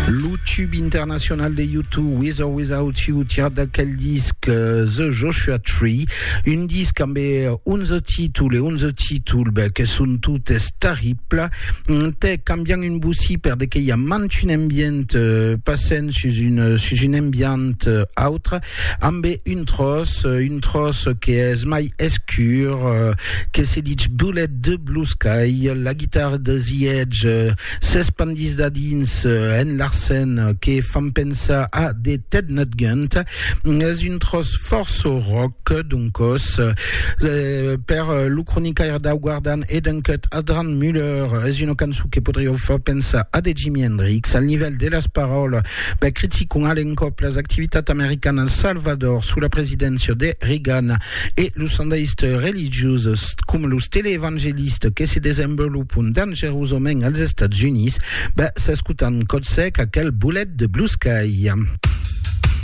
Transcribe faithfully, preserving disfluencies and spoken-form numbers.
L'U-Tube international de U deux, With or Without You, tire da quel disque The Joshua Tree, un disque amb onze títol e onze títol ben, que són totes terribles, té canviant un boussi per de que hi ha mant un ambient euh, passant sus une, sus un ambient euh, autre, amb un tros, un tros que és mai escur, euh, que se dit Bullet de Blue Sky, la guitarra de The Edge, euh, s'espandis da dins euh, en Larsen, que fan pensar a de Ted Nugent, és un tros força rock, donc os, euh, per l'ucronicaire d'Auguardan e d'enquête Adran Müller, és una cançó que podria fer pensar a de Jimi Hendrix, al nivell de les paroles, ben, critiquons à l'encop les activités américaines en Salvador sous la présidence de Reagan et les sondagistes religieux comme les téléévangélistes qui se désenvolupent dangereusement aux États-Unis, ben, s'escutant code sec à quel Bullet de Blue Sky.